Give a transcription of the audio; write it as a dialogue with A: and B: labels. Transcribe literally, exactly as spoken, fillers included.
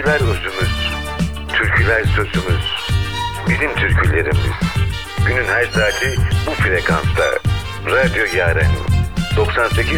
A: Türküler özümüz, türküler sözümüz, bizim türkülerimiz. Günün her saati bu frekansta. Radyo Yaren doksan sekiz